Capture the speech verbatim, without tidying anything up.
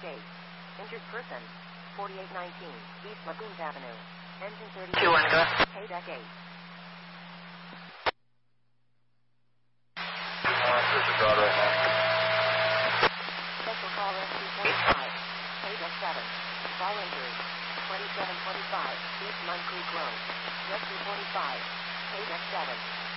eight. Injured person, forty-eight nineteen, East Lagoons Avenue. Engine thirty-two. Pay deck eight. Uh, disregard right now. Special call rescue forty-five. Pay deck seven. Fall injury, twenty-seven twenty-five, East Mud Creek Road. Rescue forty-five. Pay deck seven.